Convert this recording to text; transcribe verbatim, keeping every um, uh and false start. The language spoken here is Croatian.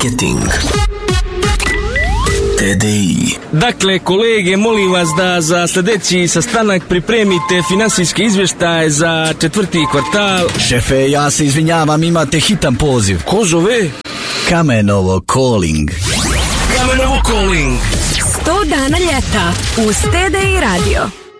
Marketing. T D I. Dakle, kolege, molim vas da za sljedeći sastanak pripremite finansijski izvještaj za četvrti kvartal. Šefe, ja se izvinjavam, imate hitan poziv. Ko zove? Kamenovo Calling. Kamenovo Calling. sto dana ljeta uz T D I radio.